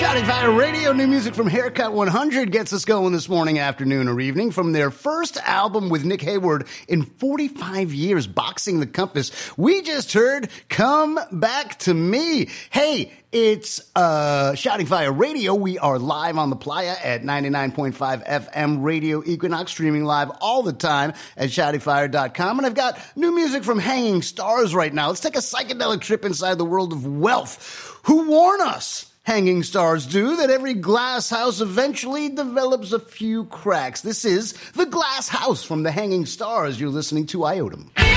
Shouting Fire Radio, new music from Haircut 100 gets us going this morning, afternoon, or evening. From their first album with Nick Hayward in 45 years, Boxing the Compass, we just heard Come Back to Me. Hey, it's Shouting Fire Radio. We are live on the Playa at 99.5 FM Radio Equinox, streaming live all the time at shoutingfire.com. And I've got new music from Hanging Stars right now. Let's take a psychedelic trip inside the world of Wealth. Who warn us? Hanging Stars do, that every glass house eventually develops a few cracks. This is The Glass House from the Hanging Stars. You're listening to Iotum.